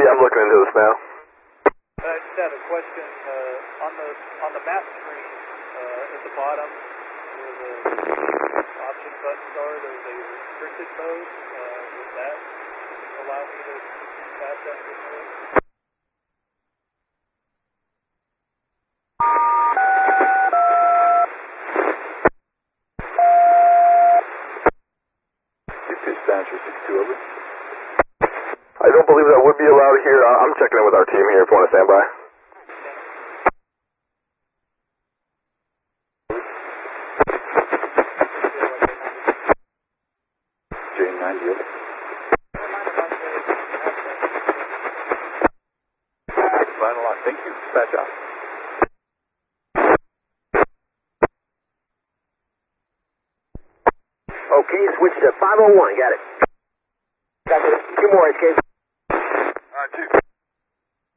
Yeah, I'm looking into this now. I just had a question. On the map screen at the bottom, where the option buttons are, there's a restricted mode. Would that allow me to pass that signal? Dispatcher 62 over. I don't believe that would be allowed here. I'm checking in with our team here if you want to stand by. J90 over. Final lock. Thank you. Dispatch out. Okay, switch to 501. Got it. Got it. Two more, HK. Two.